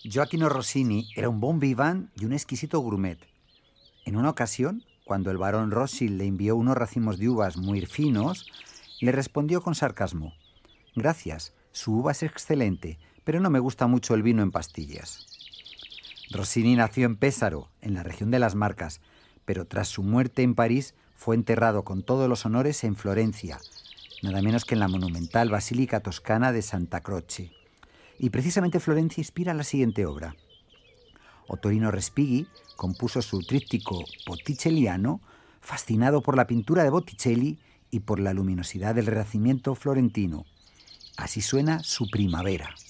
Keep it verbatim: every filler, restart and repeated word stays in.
Gioachino Rossini era un bon vivant y un exquisito gourmet. En una ocasión, cuando el barón Rothschild le envió unos racimos de uvas muy finos, le respondió con sarcasmo: «Gracias, su uva es excelente, pero no me gusta mucho el vino en pastillas». Rossini nació en Pesaro, en la región de las Marcas, pero tras su muerte en París fue enterrado con todos los honores en Florencia, nada menos que en la monumental Basílica Toscana de Santa Croce. Y precisamente Florencia inspira la siguiente obra. Ottorino Respighi compuso su tríptico Botticelliano, fascinado por la pintura de Botticelli y por la luminosidad del Renacimiento florentino. Así suena su Primavera.